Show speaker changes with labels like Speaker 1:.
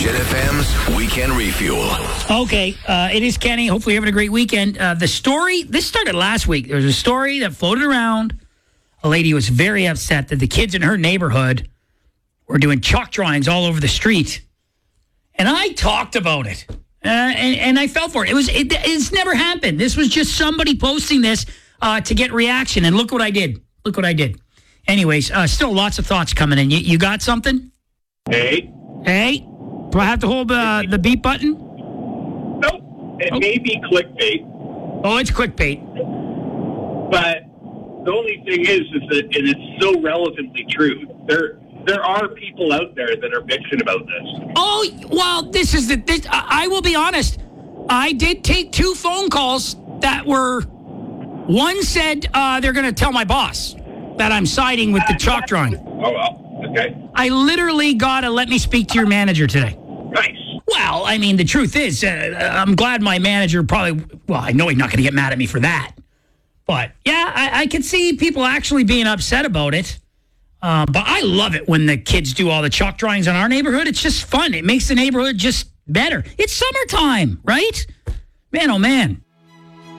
Speaker 1: Jet FM's Weekend Refuel.
Speaker 2: Okay, it is Kenny. Hopefully you're having a great weekend. The story, this started last week. There was a story that floated around. A lady was very upset that the kids in her neighborhood were doing chalk drawings all over the street. And I talked about it. And I fell for it. It's never happened. This was just somebody posting this to get reaction. And look what I did. Anyways, still lots of thoughts coming in. You got something?
Speaker 3: Hey.
Speaker 2: Do I have to hold the beep button?
Speaker 3: Nope. It may be clickbait.
Speaker 2: Oh, it's clickbait.
Speaker 3: But the only thing is that, and it's so relevantly true, there are people out there that are bitching about this.
Speaker 2: Oh, well, I will be honest. I did take 2 phone calls that were, one said they're going to tell my boss that I'm siding with the chalk drawing.
Speaker 3: Oh, well, okay.
Speaker 2: I literally got a let me speak to your manager today.
Speaker 3: Nice.
Speaker 2: Well, I mean, the truth is, I'm glad my manager I know he's not going to get mad at me for that. But, yeah, I could see people actually being upset about it. But I love it when the kids do all the chalk drawings in our neighborhood. It's just fun. It makes the neighborhood just better. It's summertime, right? Man, oh, man.